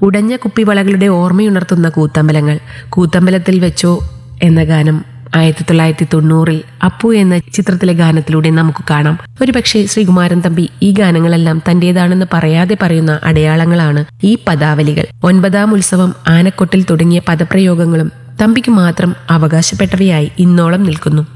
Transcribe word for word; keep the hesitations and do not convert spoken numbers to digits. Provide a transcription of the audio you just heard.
ഉടഞ്ഞ കുപ്പിവളകളുടെ ഓർമ്മയുണർത്തുന്ന കൂത്തമ്പലങ്ങൾ. കൂത്തമ്പലത്തിൽ വെച്ചോ എന്ന ഗാനം ആയിരത്തി തൊള്ളായിരത്തി തൊണ്ണൂറിൽ അപ്പു എന്ന ചിത്രത്തിലെ ഗാനത്തിലൂടെ നമുക്ക് കാണാം. ഒരുപക്ഷെ ശ്രീകുമാരൻ തമ്പി ഈ ഗാനങ്ങളെല്ലാം തന്റേതാണെന്ന് പറയാതെ പറയുന്ന അടയാളങ്ങളാണ് ഈ പദാവലികൾ. ഒൻപതാം ഉത്സവം, ആനക്കൊട്ടിൽ തുടങ്ങിയ പദപ്രയോഗങ്ങളും തമ്പിക്ക് മാത്രം അവകാശപ്പെട്ടവയായി ഇന്നോളം നിൽക്കുന്നു.